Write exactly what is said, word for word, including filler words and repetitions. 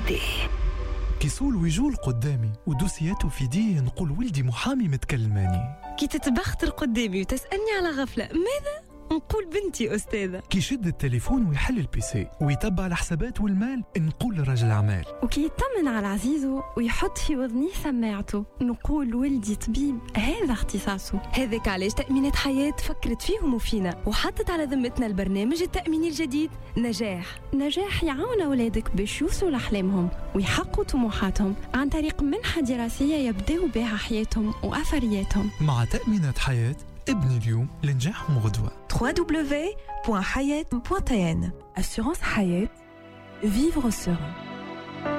ولدي. كيسول ويجول قدامي ودوسياته في يديه، نقول ولدي محامي متكلماني. كي تتبختر قدامي وتسألني على غفلة ماذا؟ نقول بنتي أستاذة. كي يشد التليفون ويحل البيسي ويتبع الحسابات والمال، نقول رجل أعمال. وكي يطمن على عزيزه ويحط في وذنيه سماعته، نقول ولدي طبيب هذا اختصاصه. هذاك علاش تأمينات حياة فكرت فيهم وفينا وحطت على ذمتنا البرنامج التأميني الجديد نجاح. نجاح يعاون أولادك باش يوصلوا لأحلامهم ويحققوا طموحاتهم عن طريق منحة دراسية يبدأوا بها حياتهم وأثرياتهم. مع تأمينات حياة ابني اليوم لنجاحهم غدوة. دبليو دبليو دبليو دوت حياة دوت ان. Assurance حياة. Vivre serein.